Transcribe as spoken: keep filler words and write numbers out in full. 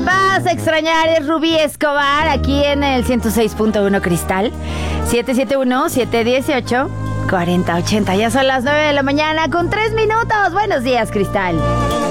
vas a extrañar es Rubí Escobar aquí en el ciento seis punto uno Cristal. siete siete uno, siete uno ocho, cuatro cero ocho cero. Ya son las nueve de la mañana con tres minutos. Buenos días, Cristal.